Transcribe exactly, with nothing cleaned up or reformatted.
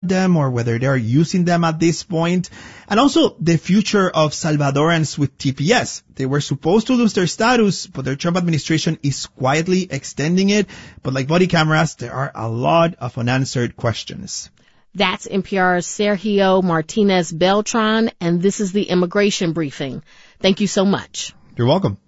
them or whether they're using them at this point. And also the future of Salvadorans with T P S. They were supposed to lose their status, but the Trump administration is quietly extending it. But like body cameras, there are a lot of unanswered questions. That's N P R's Sergio Martinez Beltran, and this is the Immigration Briefing. Thank you so much. You're welcome.